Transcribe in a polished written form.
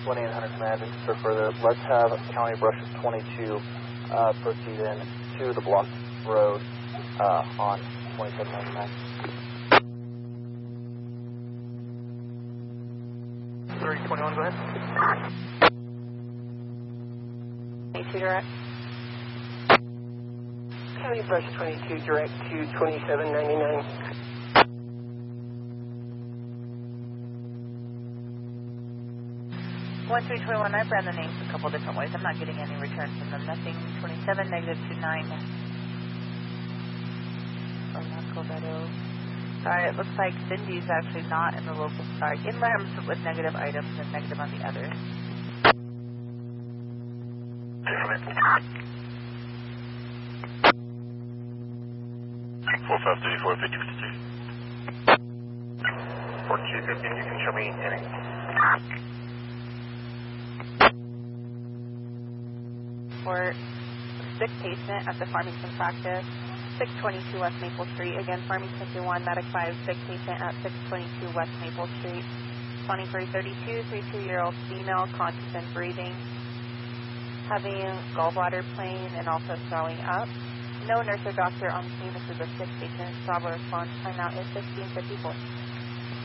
1-800 command and for further. Let's have County Brushes 22 proceed in to the blocked road on 2799. 3021, go ahead. 22 direct. County Brush 22 direct to 2799. 1321, I ran the names a couple different ways. I'm not getting any returns from them. Nothing 27, negative 29. From Colorado. Sorry, it looks like Cindy's actually not in the local. Sorry, Inland with negative items and negative on the others. 4534, 5052. 4215, you can show me inning. For sick patient at the Farmington practice, 622 West Maple Street. Again, Farmington 21, Medic 5, sick patient at 622 West Maple Street. 2332, 32-year-old female, conscious and breathing, having gallbladder pain and also throwing up. No nurse or doctor on scene. This is a sick patient. Bravo response. Time out is 1654.